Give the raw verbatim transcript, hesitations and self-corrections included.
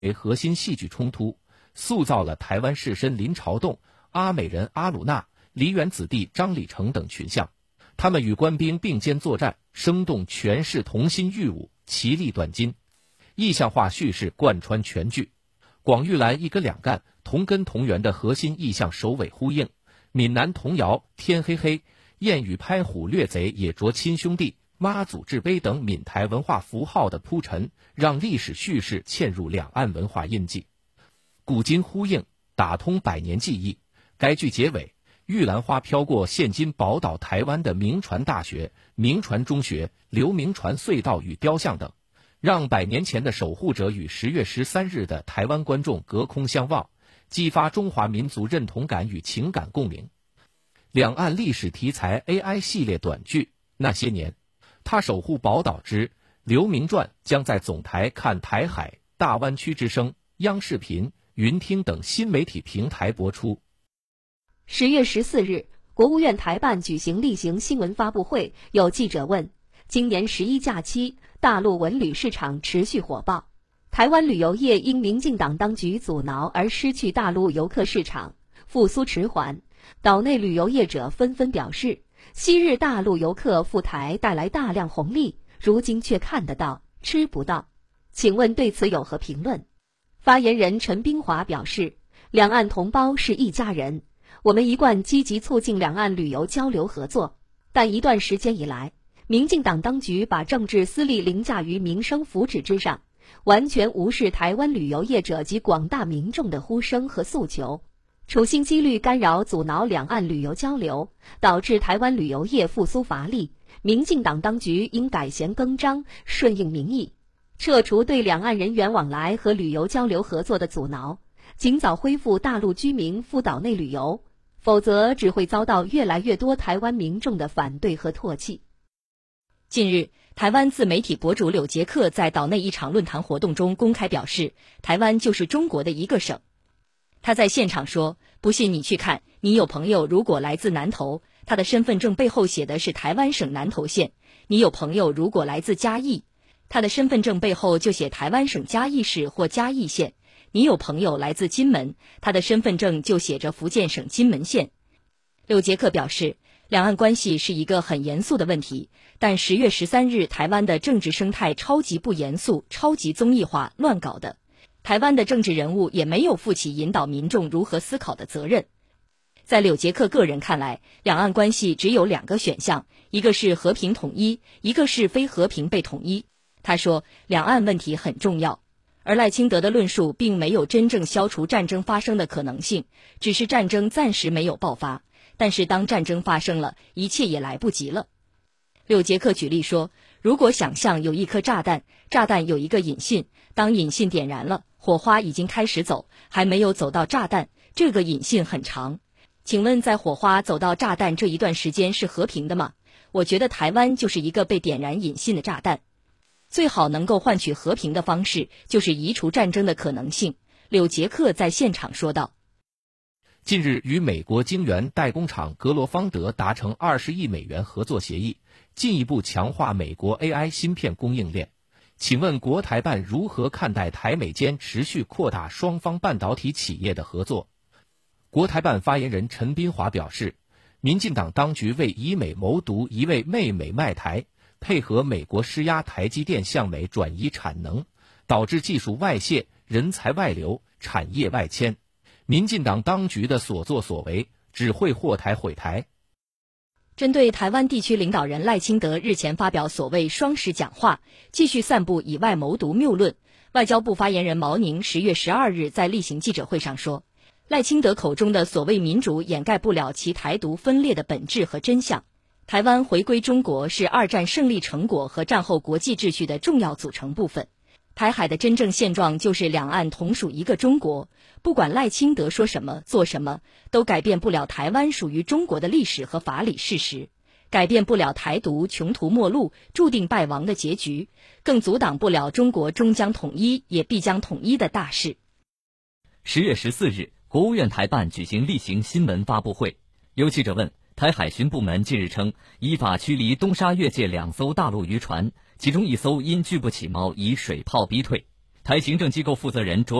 核心戏剧冲突，塑造了台湾士绅林朝栋、阿美人阿鲁纳、梨园子弟张礼成等群像。他们与官兵并肩作战，生动诠释同心御武，其利断金。意象化叙事贯穿全剧，广玉兰一歌两干、同根同源的核心意象首尾呼应。闽南童谣天黑黑、燕语拍虎掠贼也着亲兄弟、妈祖制碑等闽台文化符号的铺陈，让历史叙事嵌入两岸文化印记，古今呼应，打通百年记忆。该剧结尾，玉兰花飘过现今宝岛台湾的铭传大学、铭传中学、刘铭传隧道与雕像等，让百年前的守护者与十月十三日的台湾观众隔空相望，激发中华民族认同感与情感共鸣。两岸历史题材 A I 系列短剧《那些年，他守护宝岛之刘铭传》将在总台看台海、大湾区之声、央视频、云听等新媒体平台播出。 十月十四日，国务院台办举行例行新闻发布会，有记者问：今年十一假期，大陆文旅市场持续火爆，台湾旅游业因民进党当局阻挠而失去大陆游客市场，复苏迟缓。岛内旅游业者纷纷表示，昔日大陆游客赴台带来大量红利，如今却看得到吃不到，请问对此有何评论？发言人陈冰华表示，两岸同胞是一家人，我们一贯积极促进两岸旅游交流合作，但一段时间以来，民进党当局把政治私利凌驾于民生福祉之上，完全无视台湾旅游业者及广大民众的呼声和诉求，处心积虑干扰阻挠两岸旅游交流，导致台湾旅游业复苏乏力。民进党当局应改弦更张，顺应民意，撤除对两岸人员往来和旅游交流合作的阻挠，尽早恢复大陆居民赴岛内旅游，否则只会遭到越来越多台湾民众的反对和唾弃。 近日，台湾自媒体博主柳杰克在岛内一场论坛活动中公开表示，台湾就是中国的一个省。他在现场说，不信你去看，你有朋友如果来自南投，他的身份证背后写的是台湾省南投县；你有朋友如果来自嘉义，他的身份证背后就写台湾省嘉义市或嘉义县；你有朋友来自金门，他的身份证就写着福建省金门县。柳杰克表示，两岸关系是一个很严肃的问题，但十月十三日台湾的政治生态超级不严肃、超级综艺化、乱搞的。台湾的政治人物也没有负起引导民众如何思考的责任。在柳杰克个人看来，两岸关系只有两个选项，一个是和平统一，一个是非和平被统一。他说，两岸问题很重要，而赖清德的论述并没有真正消除战争发生的可能性，只是战争暂时没有爆发，但是当战争发生了，一切也来不及了。柳杰克举例说，如果想象有一颗炸弹，炸弹有一个引信，当引信点燃了，火花已经开始走，还没有走到炸弹，这个引信很长。请问在火花走到炸弹这一段时间是和平的吗？我觉得台湾就是一个被点燃引信的炸弹。最好能够换取和平的方式，就是移除战争的可能性。柳杰克在现场说道。 近日与美国晶圆代工厂格罗方德达成二十亿美元合作协议，进一步强化美国 A I 芯片供应链。请问国台办如何看待台美间持续扩大双方半导体企业的合作？国台办发言人陈斌华表示，民进党当局为以美谋独，一味媚美卖台，配合美国施压台积电向美转移产能，导致技术外泄、人才外流、产业外迁。民进党当局的所作所为只会祸台毁台。 针对台湾地区领导人赖清德日前发表所谓双十讲话，继续散布以外谋独谬论，外交部发言人毛宁十月十二日在例行记者会上说，赖清德口中的所谓民主掩盖不了其台独分裂的本质和真相。台湾回归中国是二战胜利成果和战后国际秩序的重要组成部分。台海的真正现状就是两岸同属一个中国，不管赖清德说什么做什么，都改变不了台湾属于中国的历史和法理事实，改变不了台独穷途末路注定败亡的结局，更阻挡不了中国终将统一也必将统一的大事。 十月十四日，国务院台办举行例行新闻发布会，有记者问，台海巡部门近日称依法驱离东沙越界两艘大陆渔船，其中一艘因拒不起锚以水炮逼退。 台行政机构负责人卓